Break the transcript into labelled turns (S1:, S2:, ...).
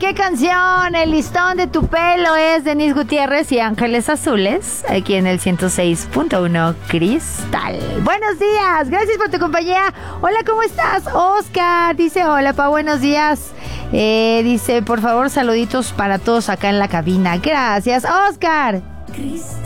S1: qué canción? El listón de tu pelo es Denise Gutiérrez y Ángeles Azules, aquí en el 106.1 Cristal. Buenos días, gracias por tu compañía. Hola, ¿cómo estás? Oscar dice, hola, pa, buenos días. Dice, por favor, saluditos para todos acá en la cabina. Gracias, Oscar.
S2: Cristal.